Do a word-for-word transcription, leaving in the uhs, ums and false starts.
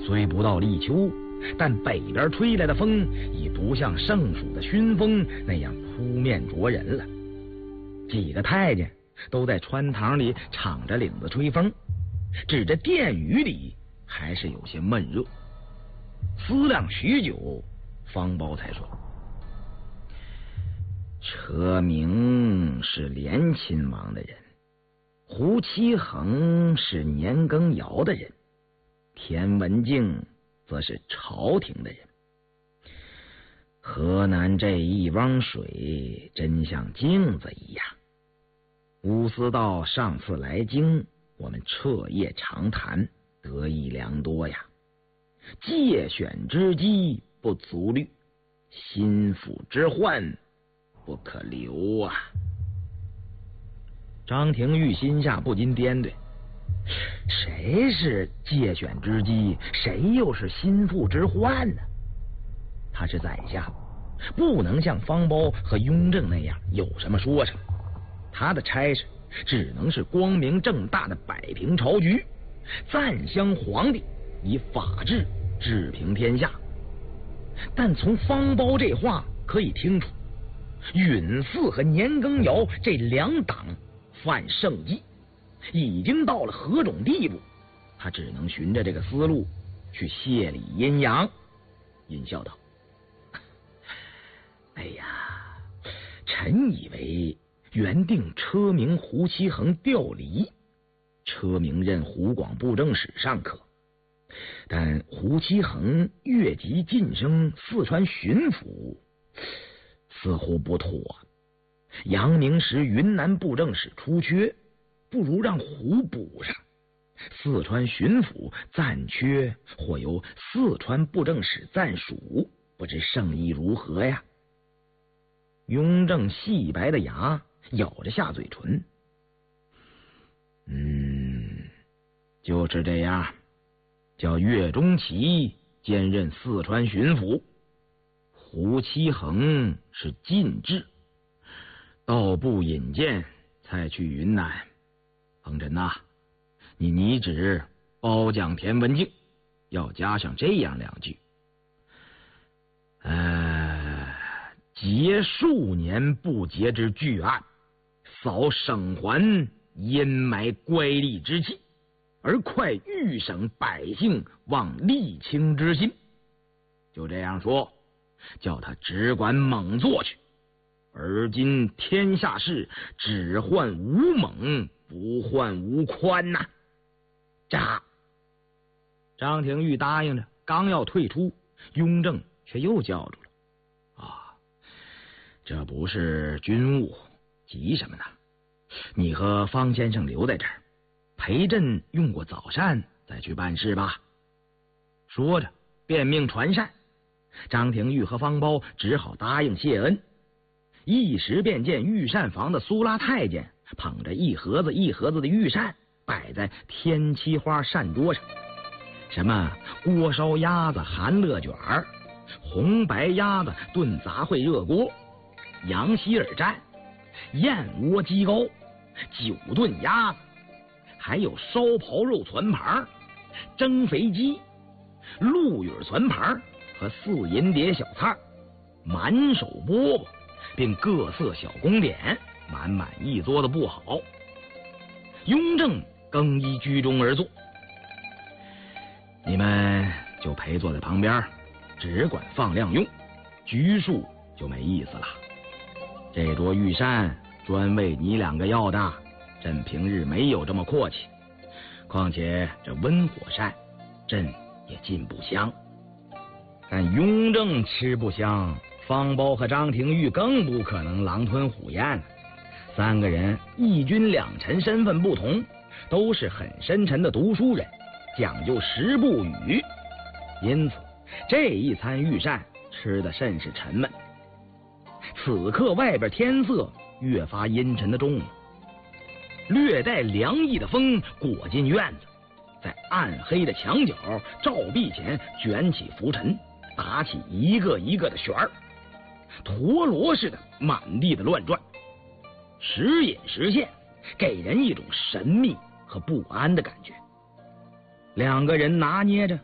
虽不到立秋，但北边吹来的风已不像盛暑的熏风那样扑面灼人了。几个太监都在穿堂里敞着领子吹风，指着殿宇里还是有些闷热。思量许久，方苞才说：“车鸣是连亲王的人，胡七恒是年羹尧的人，田文镜则是朝廷的人。河南这一汪水真像镜子一样。乌思道上次来京，我们彻夜长谈，得益良多呀。借选之机不足虑，心腹之患不可留啊。”张廷玉心下不禁掂对，谁是借选之机，谁又是心腹之患呢？他是宰相，不能像方苞和雍正那样有什么说什么，他的差事只能是光明正大的摆平朝局，赞襄皇帝，以法治治平天下。但从方苞这话可以听出，允嗣和年羹尧这两党犯圣迹，已经到了何种地步，他只能循着这个思路去谢理阴阳。阴笑道：“哎呀，臣以为原定车鸣、胡七恒调离，车鸣任湖广布政使尚可，但胡七恒越级晋升四川巡抚，似乎不妥。阳明时云南布政使出缺，不如让胡补上。四川巡抚暂缺，或由四川布政使暂署，不知圣意如何呀？”雍正细白的牙咬着下嘴唇，嗯，就是这样，叫岳钟琪兼任四川巡抚，胡七恒是进制，道部引荐才去云南。彭真呐，你拟旨褒奖田文镜，要加上这样两句：呃，结数年不结之巨案，扫省环阴霾乖戾之气，而快豫省百姓望沥青之心。就这样说，叫他只管猛做去。而今天下事，只患无猛，不患无宽呐、啊！喳！张廷玉答应着，刚要退出，雍正却又叫住了：“啊，这不是军务，急什么呢？你和方先生留在这儿，陪朕用过早膳，再去办事吧。”说着便命传膳，张廷玉和方苞只好答应谢恩。一时便见御膳房的苏拉太监捧着一盒子一盒子的御膳摆在天漆花膳桌上，什么锅烧鸭子、韩乐卷、红白鸭子炖杂烩热锅、羊希尔蘸、燕窝鸡糕、九炖鸭子，还有烧刨肉攒盘、蒸肥鸡、鹿语攒盘和四银碟小菜，满手饽饽，并各色小供点，满满一桌子不好。雍正更衣居中而坐，你们就陪坐在旁边，只管放量用，拘束就没意思了。这桌御膳专为你两个要的，朕平日没有这么阔气，况且这温火膳，朕也进不香。但雍正吃不香，方苞和张廷玉更不可能狼吞虎咽。三个人一君两臣，身份不同，都是很深沉的读书人，讲究食不语，因此这一餐御膳吃得甚是沉闷。此刻外边天色越发阴沉的重了，略带凉意的风裹进院子，在暗黑的墙角照壁前卷起浮尘，打起一个一个的旋儿，陀螺似的满地的乱转，时隐时现，给人一种神秘和不安的感觉。两个人拿捏着